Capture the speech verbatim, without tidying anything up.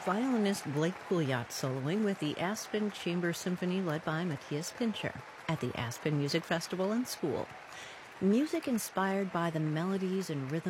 violinist Blake Pouliot soloing with the Aspen Chamber Symphony led by Matthias Pincher at the Aspen Music Festival and School. Music inspired by the melodies and rhythms